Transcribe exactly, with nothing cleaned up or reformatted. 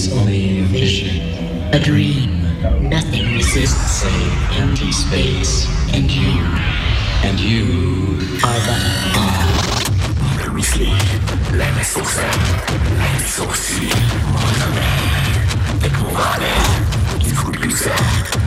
is only a vision, a dream. Nothing exists save empty space, and you, and you are but a thought. We sleep, let me source, let me source.